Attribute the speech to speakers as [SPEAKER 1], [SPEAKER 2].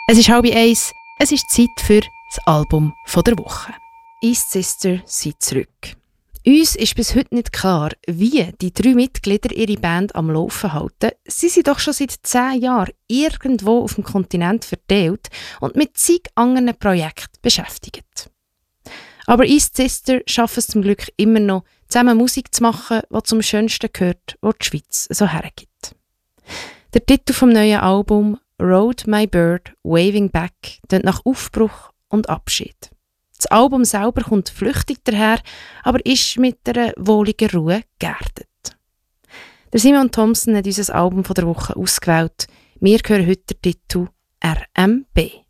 [SPEAKER 1] Es ist 12:30, es ist Zeit für das Album der Woche. East Sister sind zurück. Uns ist bis heute nicht klar, wie die 3 Mitglieder ihre Band am Laufen halten. Sie sind doch schon seit 10 Jahren irgendwo auf dem Kontinent verteilt und mit zig anderen Projekten beschäftigt. Aber East Sister schaffen es zum Glück immer noch, zusammen Musik zu machen, die zum Schönsten gehört, was die Schweiz so hergibt. Der Titel vom neuen Album «Rode My Bird, Waving Back» tönt nach Aufbruch und Abschied. Das Album selber kommt flüchtig daher, aber ist mit einer wohligen Ruhe geerdet. Der Simon Thompson hat unser Album der Woche ausgewählt. Wir hören heute den Titel «RMB».